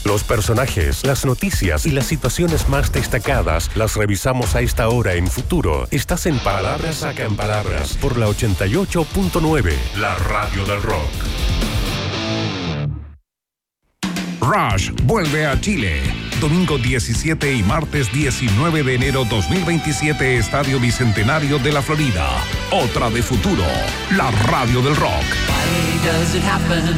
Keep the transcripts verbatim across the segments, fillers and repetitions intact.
Los personajes, las noticias y las situaciones más destacadas las revisamos a esta hora en Futuro. Estás en Palabras Sacan Palabras por la ochenta y ocho punto nueve, la radio del rock. Rush vuelve a Chile. Domingo diecisiete y martes diecinueve de enero dos mil veintisiete, Estadio Bicentenario de la Florida. Otra de Futuro, la radio del rock. Why does it happen?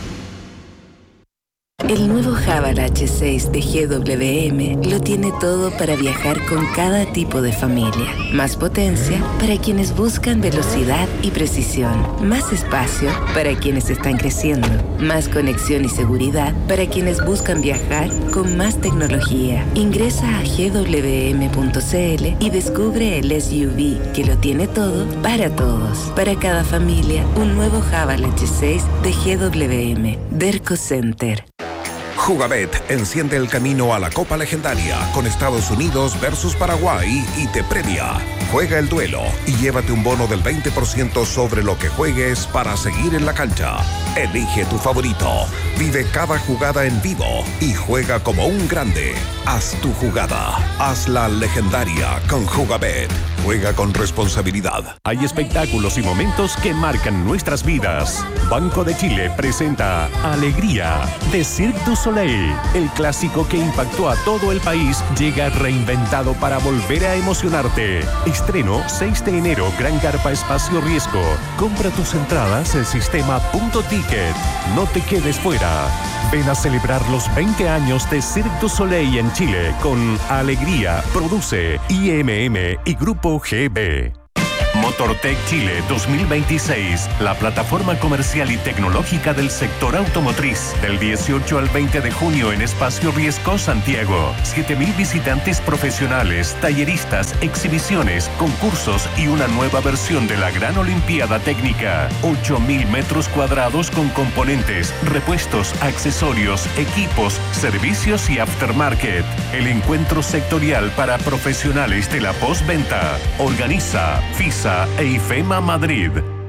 El nuevo Haval H seis de G W M lo tiene todo para viajar con cada tipo de familia. Más potencia para quienes buscan velocidad y precisión. Más espacio para quienes están creciendo. Más conexión y seguridad para quienes buscan viajar con más tecnología. Ingresa a G W M punto C L y descubre el S U V que lo tiene todo para todos. Para cada familia, un nuevo Haval H seis de G W M. Derco Center. Jugabet enciende el camino a la Copa Legendaria con Estados Unidos versus Paraguay y te premia. Juega el duelo y llévate un bono del veinte por ciento sobre lo que juegues para seguir en la cancha. Elige tu favorito, vive cada jugada en vivo y juega como un grande. Haz tu jugada, hazla legendaria con Jugabet. Juega con responsabilidad. Hay espectáculos y momentos que marcan nuestras vidas. Banco de Chile presenta Alegría de Cirque du Soleil. El clásico que impactó a todo el país llega reinventado para volver a emocionarte. Estreno seis de enero, Gran Carpa Espacio Riesgo. Compra tus entradas en sistema punto ticket. No te quedes fuera. Ven a celebrar los veinte años de Cirque du Soleil en Chile con Alegría. Produce I M M y Grupo G B. Motortech Chile dos mil veintiséis, la plataforma comercial y tecnológica del sector automotriz. Del dieciocho al veinte de junio en Espacio Riesgo, Santiago. siete mil visitantes profesionales, talleristas, exhibiciones, concursos y una nueva versión de la Gran Olimpiada Técnica. ocho mil metros cuadrados con componentes, repuestos, accesorios, equipos, servicios y aftermarket. El encuentro sectorial para profesionales de la postventa. Organiza FISA e IFEMA Madrid.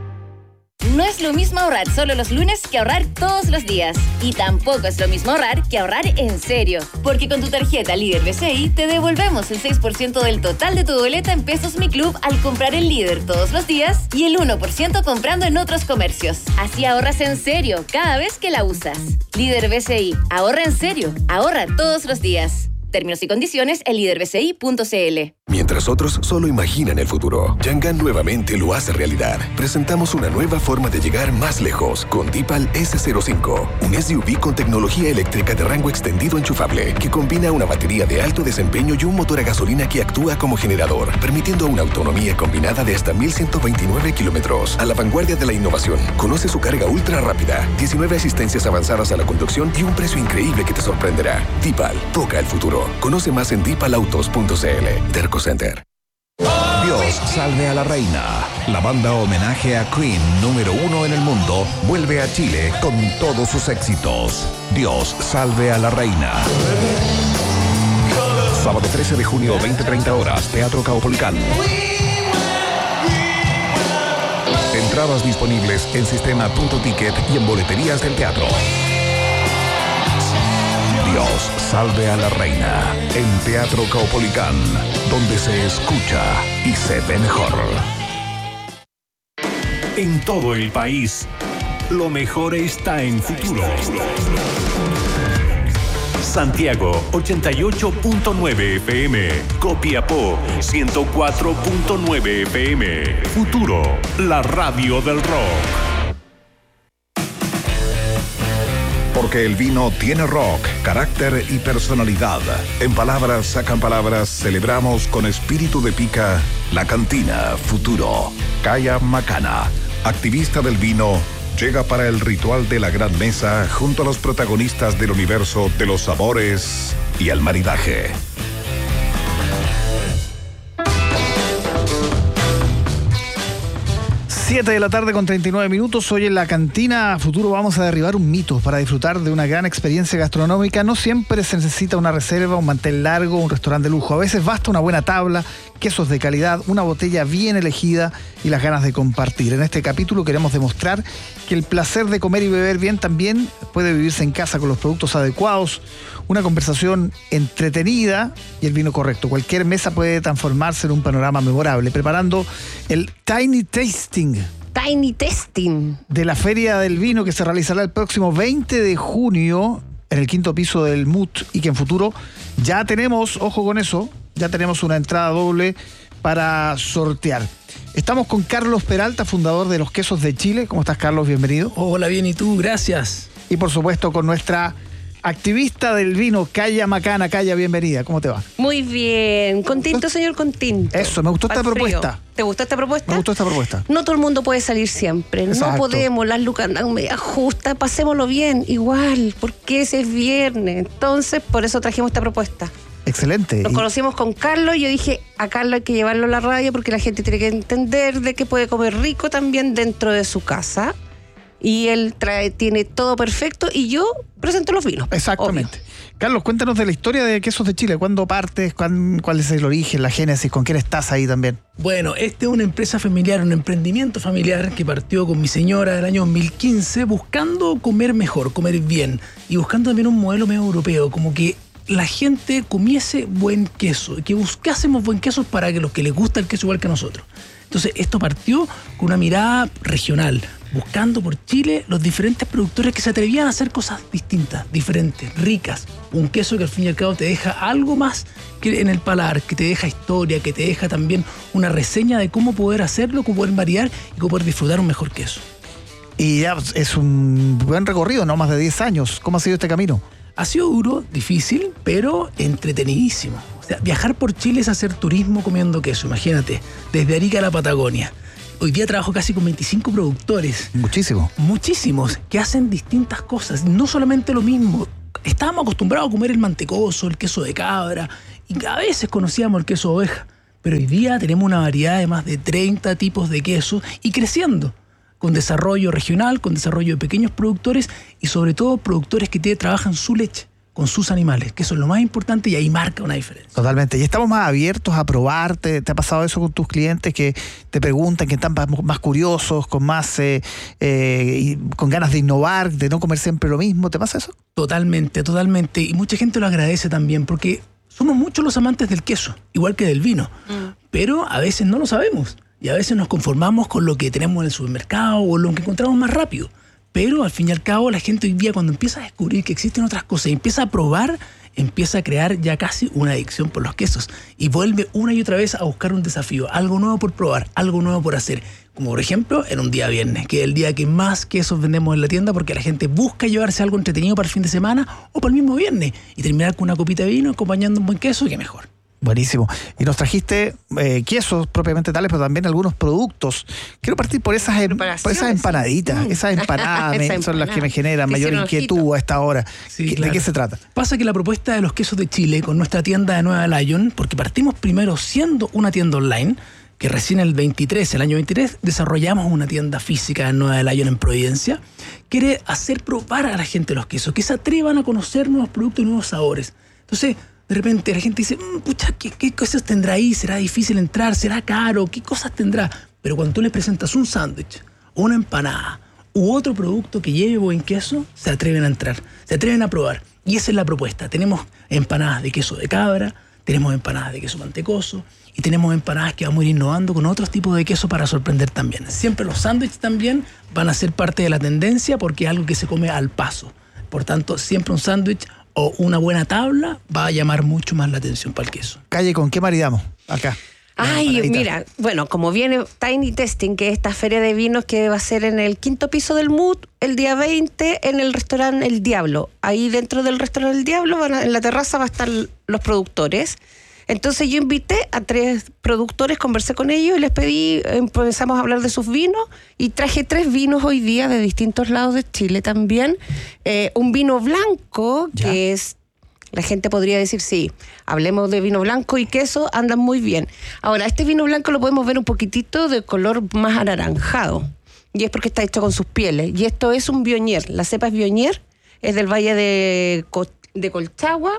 No es lo mismo ahorrar solo los lunes que ahorrar todos los días. Y tampoco es lo mismo ahorrar que ahorrar en serio. Porque con tu tarjeta Líder B C I te devolvemos el seis por ciento del total de tu boleta en Pesos Mi Club al comprar en Líder todos los días y el uno por ciento comprando en otros comercios. Así ahorras en serio cada vez que la usas. Líder B C I. Ahorra en serio. Ahorra todos los días. Términos y condiciones en líder b c i punto c l. Mientras otros solo imaginan el futuro, Yangan nuevamente lo hace realidad. Presentamos una nueva forma de llegar más lejos con Deepal S cero cinco, un S U V con tecnología eléctrica de rango extendido enchufable que combina una batería de alto desempeño y un motor a gasolina que actúa como generador, permitiendo una autonomía combinada de hasta mil ciento veintinueve kilómetros. A la vanguardia de la innovación, conoce su carga ultra rápida, diecinueve asistencias avanzadas a la conducción y un precio increíble que te sorprenderá. Deepal, toca el futuro. Conoce más en deepal autos punto c l. Derco Center. Dios salve a la reina. La banda homenaje a Queen número uno en el mundo vuelve a Chile con todos sus éxitos. Dios salve a la reina. Sábado trece de junio, veinte treinta horas, Teatro Caupolicán. Entradas disponibles en sistema punto ticket y en boleterías del teatro. Dios salve a la reina en Teatro Caupolicán, donde se escucha y se ve mejor. En todo el país, lo mejor está en Futuro. Santiago ochenta y ocho punto nueve F M, Copiapó ciento cuatro punto nueve F M. Futuro, la radio del rock. Porque el vino tiene rock, carácter y personalidad. En Palabras Sacan Palabras celebramos con espíritu de pica la cantina Futuro. Kaya Macana, activista del vino, llega para el ritual de la gran mesa junto a los protagonistas del universo de los sabores y el maridaje. siete de la tarde con treinta y nueve minutos. Hoy en la cantina Futuro vamos a derribar un mito. Para disfrutar de una gran experiencia gastronómica no siempre se necesita una reserva, un mantel largo, un restaurante de lujo. A veces basta una buena tabla, quesos de calidad, una botella bien elegida y las ganas de compartir. En este capítulo queremos demostrar que el placer de comer y beber bien también puede vivirse en casa con los productos adecuados, una conversación entretenida y el vino correcto. Cualquier mesa puede transformarse en un panorama memorable. Preparando el Tiny Tasting. Tiny Tasting. De la Feria del Vino que se realizará el próximo veinte de junio en el quinto piso del M U T y que en futuro ya tenemos, ojo con eso, ya tenemos una entrada doble para sortear. Estamos con Carlos Peralta, fundador de Los Quesos de Chile. ¿Cómo estás, Carlos? Bienvenido. Hola, bien, ¿y tú? Gracias. Y por supuesto con nuestra activista del vino, Calla Macana. Calla, bienvenida. ¿Cómo te va? Muy bien. Contento, señor Contento. Eso, me gustó esta propuesta. ¿Te gustó esta propuesta? Me gustó esta propuesta. No todo el mundo puede salir siempre. Exacto. No podemos, las lucas andan media justas, pasémoslo bien, igual, porque ese es viernes. Entonces, por eso trajimos esta propuesta. Excelente. Nos y... conocimos con Carlos y yo dije, a Carlos hay que llevarlo a la radio porque la gente tiene que entender de que puede comer rico también dentro de su casa. Y él trae, tiene todo perfecto y yo presento los vinos. Exactamente. Obvio. Carlos, cuéntanos de la historia de Quesos de Chile. ¿Cuándo partes? ¿Cuán, ¿Cuál es el origen, la génesis? ¿Con quién estás ahí también? Bueno, este es una empresa familiar, un emprendimiento familiar que partió con mi señora del año dos mil quince buscando comer mejor, comer bien y buscando también un modelo medio europeo, como que la gente comiese buen queso, que buscásemos buen queso para que los que les gusta el queso igual que nosotros. Entonces esto partió con una mirada regional, buscando por Chile los diferentes productores que se atrevían a hacer cosas distintas, diferentes, ricas. Un queso que al fin y al cabo te deja algo más que en el paladar, que te deja historia, que te deja también una reseña de cómo poder hacerlo, cómo poder variar y cómo poder disfrutar un mejor queso. Y ya es un buen recorrido, ¿no? Más de diez años. ¿Cómo ha sido este camino? Ha sido duro, difícil, pero entretenidísimo. O sea, viajar por Chile es hacer turismo comiendo queso, imagínate, desde Arica a la Patagonia. Hoy día trabajo casi con veinticinco productores. Muchísimo. Muchísimos, que hacen distintas cosas, no solamente lo mismo. Estábamos acostumbrados a comer el mantecoso, el queso de cabra, y a veces conocíamos el queso de oveja. Pero hoy día tenemos una variedad de más de treinta tipos de quesos y creciendo, con desarrollo regional, con desarrollo de pequeños productores y sobre todo productores que te trabajan su leche con sus animales, que eso es lo más importante y ahí marca una diferencia. Totalmente. Y estamos más abiertos a probar. ¿Te, te ha pasado eso con tus clientes que te preguntan, que están más curiosos, con más eh, eh, con ganas de innovar, de no comer siempre lo mismo? ¿Te pasa eso? Totalmente, totalmente. Y mucha gente lo agradece también porque somos muchos los amantes del queso, igual que del vino, mm. pero a veces no lo sabemos. Y a veces nos conformamos con lo que tenemos en el supermercado o lo que encontramos más rápido. Pero al fin y al cabo la gente hoy día cuando empieza a descubrir que existen otras cosas y empieza a probar, empieza a crear ya casi una adicción por los quesos. Y vuelve una y otra vez a buscar un desafío, algo nuevo por probar, algo nuevo por hacer. Como por ejemplo en un día viernes, que es el día que más quesos vendemos en la tienda porque la gente busca llevarse algo entretenido para el fin de semana o para el mismo viernes. Y terminar con una copita de vino acompañando un buen queso, qué mejor. Buenísimo. Y nos trajiste eh, quesos propiamente tales, pero también algunos productos. Quiero partir por esas, em, por esas empanaditas. Mm. Esas empanadas Esa son las que me generan mayor inquietud a esta hora. Sí, ¿Qué, claro. ¿De qué se trata? Pasa que la propuesta de Los Quesos de Chile con nuestra tienda de Nueva Lion, porque partimos primero siendo una tienda online, que recién el veintitrés, el año veintitrés, desarrollamos una tienda física en Nueva Lion en Providencia, quiere hacer probar a la gente los quesos, que se atrevan a conocer nuevos productos y nuevos sabores. Entonces, de repente la gente dice, mmm, pucha, ¿qué, ¿qué cosas tendrá ahí? ¿Será difícil entrar? ¿Será caro? ¿Qué cosas tendrá? Pero cuando tú les presentas un sándwich, una empanada u otro producto que lleve buen queso, se atreven a entrar, se atreven a probar. Y esa es la propuesta. Tenemos empanadas de queso de cabra, tenemos empanadas de queso mantecoso y tenemos empanadas que vamos a ir innovando con otros tipos de queso para sorprender también. Siempre los sándwiches también van a ser parte de la tendencia porque es algo que se come al paso. Por tanto, siempre un sándwich o una buena tabla va a llamar mucho más la atención para el queso. Calle, ¿con qué maridamos acá? Ay, mira, bueno, como viene Tiny Tasting, que es esta feria de vinos que va a ser en el quinto piso del M U T, el día veinte, en el restaurante El Diablo. Ahí dentro del restaurante El Diablo, van a, en la terraza van a estar los productores. Entonces yo invité a tres productores, conversé con ellos y les pedí, empezamos a hablar de sus vinos y traje tres vinos hoy día de distintos lados de Chile también. Eh, un vino blanco, ¿ya?, que es La gente podría decir, sí, hablemos de vino blanco y queso, andan muy bien. Ahora, este vino blanco lo podemos ver un poquitito de color más anaranjado. Y es porque está hecho con sus pieles. Y esto es un Viognier. La cepa es Viognier, es del Valle de, Co- de Colchagua.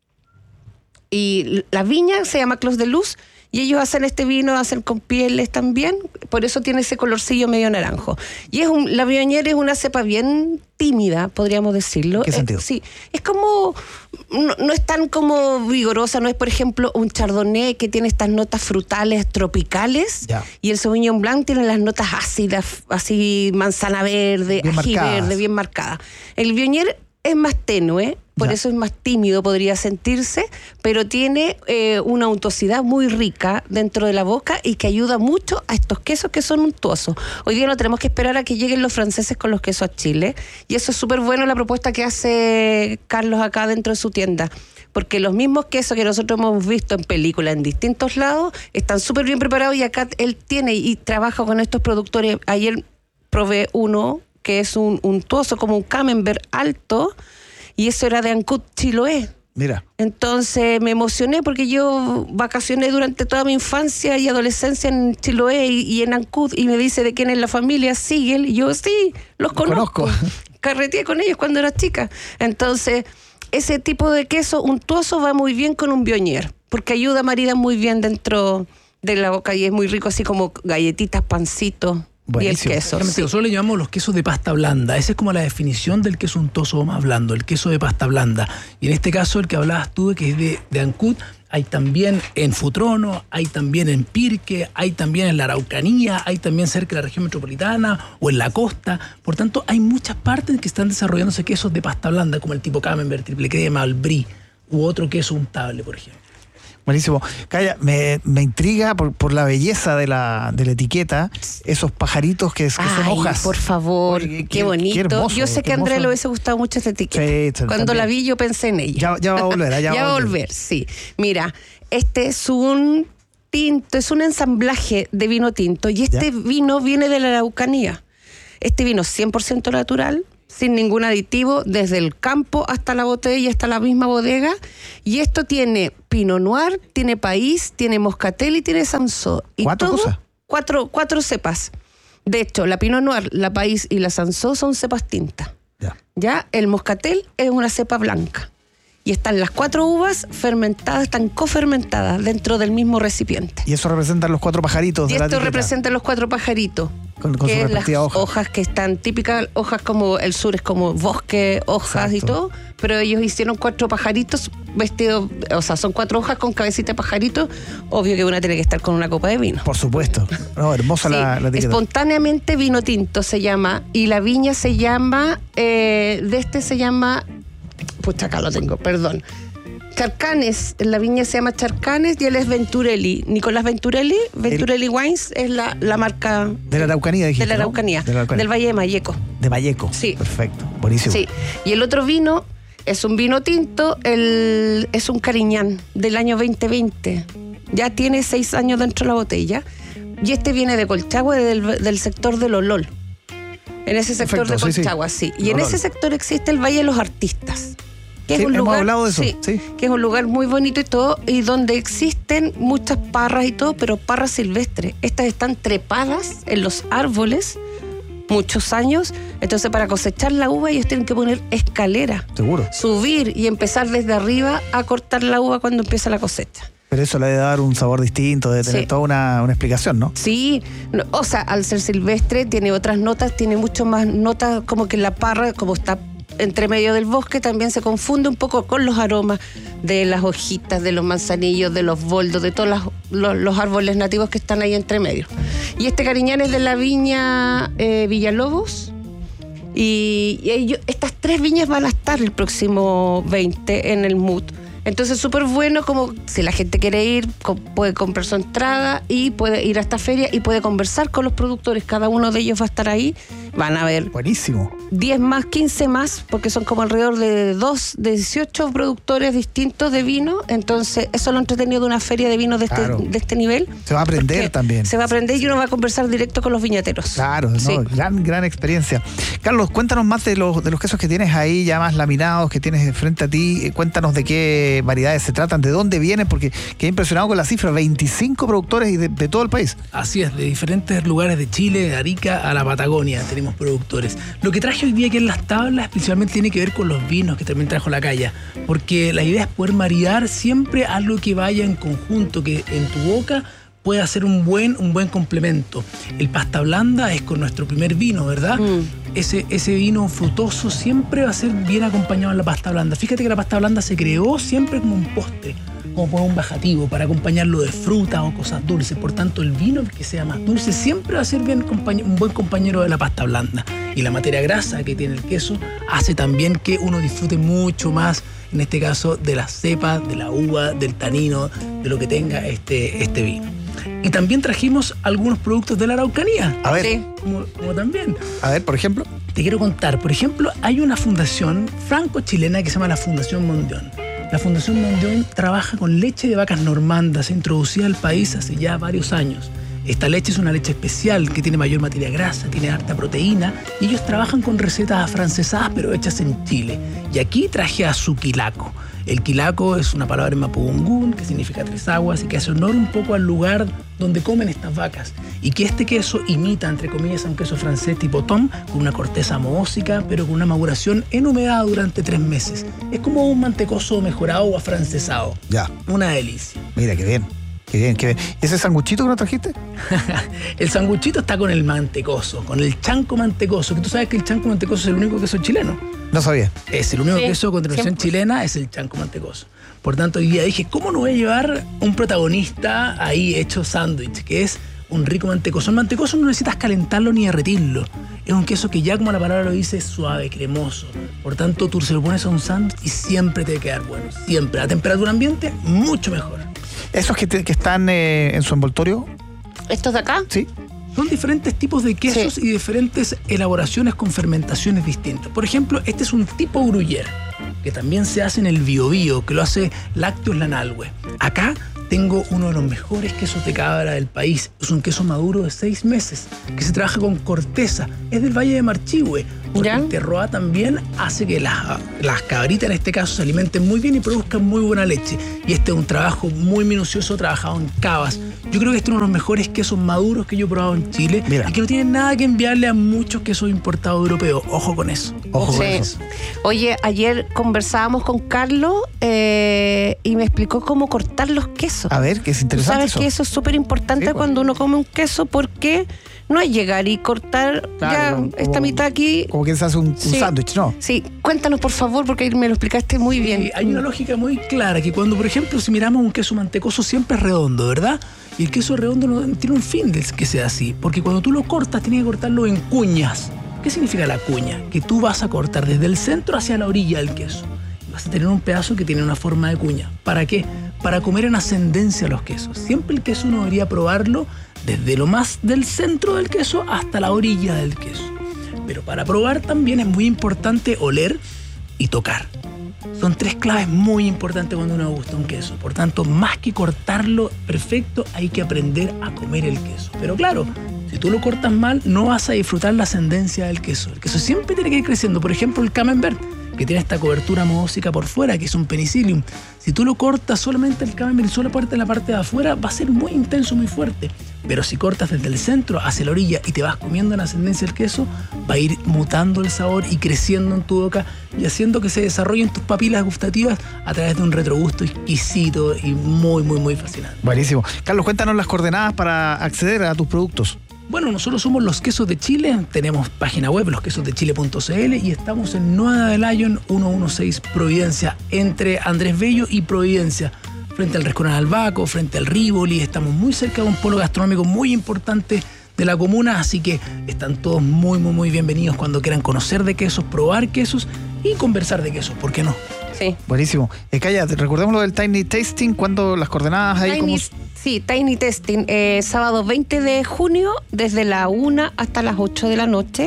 Y la viña se llama Clos de Luz. Y ellos hacen este vino, hacen con pieles también, por eso tiene ese colorcillo medio naranjo. Y es un, la Viognier es una cepa bien tímida, podríamos decirlo. ¿Qué sentido? Eh, sí, es como, no, no es tan como vigorosa, no es por ejemplo un Chardonnay que tiene estas notas frutales tropicales, ya. Y el Sauvignon Blanc tiene las notas ácidas, así manzana verde, Bien ají marcadas. verde, bien marcada. El Viognier es más tenue, por Ya. eso es más tímido, podría sentirse, pero tiene eh, una untuosidad muy rica dentro de la boca y que ayuda mucho a estos quesos que son untuosos. Hoy día no tenemos que esperar a que lleguen los franceses con los quesos a Chile, y eso es súper bueno la propuesta que hace Carlos acá dentro de su tienda, porque los mismos quesos que nosotros hemos visto en películas en distintos lados están súper bien preparados, y acá él tiene y trabaja con estos productores. Ayer probé uno que es un untuoso, como un camembert alto, y eso era de Ancud Chiloé. Mira. Entonces me emocioné porque yo vacacioné durante toda mi infancia y adolescencia en Chiloé y, y en Ancud, y me dice de quién es la familia Siegel, y yo sí, los conozco. conozco. Carreteé con ellos cuando era chica. Entonces, ese tipo de queso untuoso va muy bien con un Viognier, porque ayuda, marida muy bien dentro de la boca, y es muy rico, así como galletitas, pancitos. Buenísimo. Y el queso. Exactamente, Sí. nosotros le llamamos los quesos de pasta blanda. Esa es como la definición del queso untuoso más blando, el queso de pasta blanda. Y en este caso, el que hablabas tú, que es de, de Ancud, hay también en Futrono, hay también en Pirque, hay también en la Araucanía, hay también cerca de la región metropolitana o en la costa. Por tanto, hay muchas partes que están desarrollándose quesos de pasta blanda, como el tipo Camembert, triple crema, el Brie, u otro queso untable, por ejemplo. Buenísimo. Calla, me, me intriga por, por la belleza de la, de la etiqueta, esos pajaritos que, que son Ay, hojas. por favor, Oye, qué, qué- bonito. qué hermoso, yo sé qué que a Andrés hermoso. le hubiese gustado mucho esta etiqueta. Sí, sí, Cuando también. la vi yo pensé en ella. Ya, ya va a volver, ya, ya va va a volver, sí. Mira, este es un tinto, es un ensamblaje de vino tinto, y este Ya. vino viene de la Araucanía. Este vino es cien por ciento natural, sin ningún aditivo, desde el campo hasta la botella, hasta la misma bodega. Y esto tiene Pinot Noir, tiene País, tiene Moscatel y tiene Sansó. Y ¿Cuatro todo- cosas? Cuatro, cuatro cepas. De hecho, la Pinot Noir, la País y la Sansó son cepas tintas. Ya. Ya, el Moscatel es una cepa blanca. Y están las cuatro uvas fermentadas, están cofermentadas dentro del mismo recipiente. Y eso representan los cuatro pajaritos Y de la esto etiqueta. representa los cuatro pajaritos. Con- con que su es las respectiva hoja. hojas que están típicas, hojas como el sur es como bosque, hojas y Exacto. todo, pero ellos hicieron cuatro pajaritos vestidos, o sea, son cuatro hojas con cabecita de pajarito. Obvio que una tiene que estar con una copa de vino. Por supuesto. No, hermosa Sí, la, la etiqueta. espontáneamente vino tinto se llama, y la viña se llama, eh, de este se llama, pucha, acá lo tengo, perdón. Charcanes, la viña se llama Charcanes y él es Venturelli. Nicolás Venturelli, Venturelli Wines es la, la marca De la Araucanía, dijiste, de la ¿no? Araucanía, De la Araucanía. del Valle de Mayeco. De Valleco. Sí. Perfecto. Buenísimo. Sí. Y el otro vino es un vino tinto, el, es un Cariñán del año veinte veinte. Ya tiene seis años dentro de la botella. Y este viene de Colchagua, del, del sector del Olol. En ese sector Perfecto, de sí, sí. Colchagua, sí. Y en Olol. ese sector existe el Valle de los Artistas. Que Sí, es un hemos lugar, hablado de eso, sí, sí. que es un lugar muy bonito y todo, y donde existen muchas parras y todo, pero parras silvestres. Estas están trepadas en los árboles muchos años, entonces para cosechar la uva ellos tienen que poner escalera, Seguro. subir y empezar desde arriba a cortar la uva cuando empieza la cosecha. Pero eso le debe dar un sabor distinto, debe tener Sí. toda una, una explicación, ¿no? Sí, no, o sea, al ser silvestre tiene otras notas, tiene mucho más notas, como que la parra, como está entre medio del bosque, también se confunde un poco con los aromas de las hojitas, de los manzanillos, de los boldos, de todos las- los, los árboles nativos que están ahí entre medio. Y este Cariñán es de la viña eh, Villalobos. Y, y ellos- estas tres viñas van a estar el próximo veinte en el M U T. Entonces, súper bueno, como si la gente quiere ir, co- puede comprar su entrada y puede ir a esta feria y puede conversar con los productores. Cada uno de ellos va a estar ahí van a haber Buenísimo. diez más, quince más, porque son como alrededor de dos, de dieciocho productores distintos de vino. Entonces, eso es lo entretenido de una feria de vinos de este, Claro. de este nivel. Se va a aprender también. Se va a aprender y uno va a conversar directo con los viñateros. Claro, ¿no? Sí. gran, gran experiencia. Carlos, cuéntanos más de los, de los quesos que tienes ahí, ya más laminados, que tienes frente a ti. Eh, Cuéntanos de qué variedades se tratan, de dónde vienen, porque quedé impresionado con la cifra, veinticinco productores y de, de todo el país. Así es, de diferentes lugares de Chile, de Arica a la Patagonia tenemos productores. Lo que traje hoy día aquí en las tablas principalmente tiene que ver con los vinos que también trajo la Calla, porque la idea es poder maridar siempre algo que vaya en conjunto, que en tu boca pueda ser un buen, un buen complemento. El pasta blanda es con nuestro primer vino, ¿verdad? Mm. Ese, ese vino frutoso siempre va a ser bien acompañado en la pasta blanda. Fíjate que la pasta blanda se creó siempre como un postre, como por un bajativo, para acompañarlo de fruta o cosas dulces. Por tanto, el vino que sea más dulce siempre va a ser bien compañ- un buen compañero de la pasta blanda. Y la materia grasa que tiene el queso hace también que uno disfrute mucho más, en este caso, de la cepa, de la uva, del tanino, de lo que tenga este, este vino. Y también trajimos algunos productos de la Araucanía. A ver, Sí. Como, como también. a ver, por ejemplo. Te quiero contar, por ejemplo, hay una fundación franco-chilena que se llama la Fundación Mondión. La Fundación Mondión trabaja con leche de vacas normandas, introducida al país hace ya varios años. Esta leche es una leche especial que tiene mayor materia grasa, tiene harta proteína, y ellos trabajan con recetas afrancesadas pero hechas en Chile. Y aquí traje a su quilaco. El quilaco es una palabra en mapudungún que significa tres aguas y que hace honor un poco al lugar donde comen estas vacas. Y que este queso imita, entre comillas, a un queso francés tipo tom, con una corteza mohósica, pero con una maduración en humedad durante tres meses. Es como un mantecoso mejorado o afrancesado. Ya, Una delicia. mira, qué bien. Qué bien, qué bien. ¿Y ese sanguchito que nos trajiste? El sanguchito está con el mantecoso, con el chanco mantecoso, que tú sabes que el chanco mantecoso es el único queso chileno. No sabía. Es el único Sí, queso con denominación siempre. chilena, es el chanco mantecoso. Por tanto, hoy día dije, ¿cómo no voy a llevar un protagonista ahí hecho sándwich? Que es un rico mantecoso. El mantecoso no necesitas calentarlo ni derretirlo. Es un queso que ya, como la palabra lo dice, es suave, cremoso. Por tanto, tú se lo pones a un sándwich y siempre te va a quedar bueno. Siempre. A temperatura ambiente, mucho mejor. ¿Esos que, te- que están eh, en su envoltorio? ¿Estos de acá? Sí. Son diferentes tipos de quesos Sí. y diferentes elaboraciones con fermentaciones distintas. Por ejemplo, este es un tipo gruyère, que también se hace en el Biobío, que lo hace Lácteos Lanalhue. Acá tengo uno de los mejores quesos de cabra del país. Es un queso maduro de seis meses, que se trabaja con corteza. Es del Valle de Marchihue, porque ¿Ya? el terroir también hace que las, las cabritas, en este caso, se alimenten muy bien y produzcan muy buena leche. Y este es un trabajo muy minucioso, trabajado en cavas. Yo creo que este es uno de los mejores quesos maduros que yo he probado en Chile. Mira. Y que no tiene nada que enviarle a muchos quesos importados europeos. Ojo con eso. Ojo con Sí. eso. Oye, ayer conversábamos con Carlos eh, y me explicó cómo cortar los quesos. A ver, que es Tú interesante sabes eso. que eso es súper importante Sí, pues. cuando uno come un queso, porque no es llegar y cortar Claro, ya como- esta mitad aquí. Como que se hace un, un Sí. sándwich, ¿no? Sí, cuéntanos por favor, porque ahí me lo explicaste muy bien. Y hay una lógica muy clara, que cuando, por ejemplo, si miramos un queso mantecoso, siempre es redondo, ¿verdad? Y el queso redondo no, tiene un fin de que sea así, porque cuando tú lo cortas, tienes que cortarlo en cuñas. ¿Qué significa la cuña? Que tú vas a cortar desde el centro hacia la orilla del queso. Y vas a tener un pedazo que tiene una forma de cuña. ¿Para qué? Para comer en ascendencia los quesos. Siempre el queso uno debería probarlo desde lo más del centro del queso hasta la orilla del queso. Pero para probar también es muy importante oler y tocar. Son tres claves muy importantes cuando uno gusta un queso. Por tanto, más que cortarlo perfecto, hay que aprender a comer el queso. Pero claro, si tú lo cortas mal, no vas a disfrutar la ascendencia del queso. El queso siempre tiene que ir creciendo. Por ejemplo, el camembert, que tiene esta cobertura mohósica por fuera, que es un penicillium. Si tú lo cortas solamente el camembert y solo parte la parte de afuera, va a ser muy intenso, muy fuerte. Pero si cortas desde el centro hacia la orilla y te vas comiendo en ascendencia el queso, va a ir mutando el sabor y creciendo en tu boca y haciendo que se desarrollen tus papilas gustativas a través de un retrogusto exquisito y muy, muy, muy fascinante. Buenísimo. Carlos, cuéntanos las coordenadas para acceder a tus productos. Bueno, nosotros somos Los Quesos de Chile, tenemos página web los quesos de chile punto c l y estamos en Nueva de Lyon ciento dieciséis Providencia, entre Andrés Bello y Providencia, frente al restaurante Albaco, frente al Rivoli. Estamos muy cerca de un polo gastronómico muy importante de la comuna, así que están todos muy, muy, muy bienvenidos cuando quieran conocer de quesos, probar quesos y conversar de quesos, ¿por qué no? Sí. Buenísimo. Eh, Calla, recordemos lo del Tiny Tasting, cuando las coordenadas ahí Tiny, como... sí, Tiny Testing, eh, sábado veinte de junio, desde la una hasta las ocho de la noche.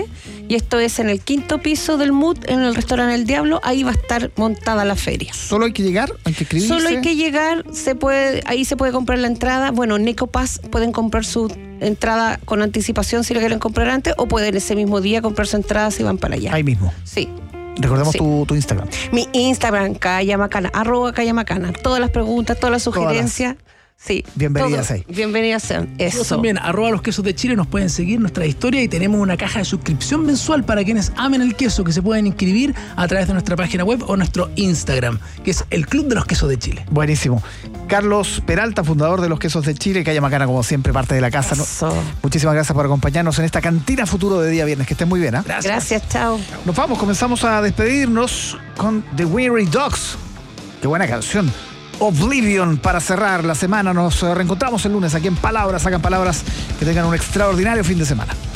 Y esto es en el quinto piso del M U T, en el restaurante El Diablo. Ahí va a estar montada la feria. ¿Solo hay que llegar? ¿Hay que escribirse? Solo hay que llegar, se puede, ahí se puede comprar la entrada. Bueno, Necopass pueden comprar su entrada con anticipación si lo quieren comprar antes, o pueden ese mismo día comprar su entrada si van para allá. Ahí mismo. Sí. Recordemos Sí. tu, tu Instagram. Mi Instagram, Calla Macana, arroba Calla Macana. Todas las preguntas, todas las sugerencias. Sí. Bienvenidas todo. ahí. Bienvenidas sean. Eso. Nosotros también, arroba los quesos de Chile, nos pueden seguir nuestra historia y tenemos una caja de suscripción mensual para quienes amen el queso, que se pueden inscribir a través de nuestra página web o nuestro Instagram, que es el Club de los Quesos de Chile. Buenísimo. Carlos Peralta, fundador de Los Quesos de Chile, Calla Macana, como siempre, parte de la casa. ¿no? Eso. Muchísimas gracias por acompañarnos en esta cantina futuro de día viernes. Que estén muy bien. ¿eh? Gracias. Gracias, chao. Nos vamos, comenzamos a despedirnos con The Weary Dogs. Qué buena canción. Oblivion para cerrar la semana. Nos reencontramos el lunes aquí en Palabras, Sacan Palabras. Que tengan un extraordinario fin de semana.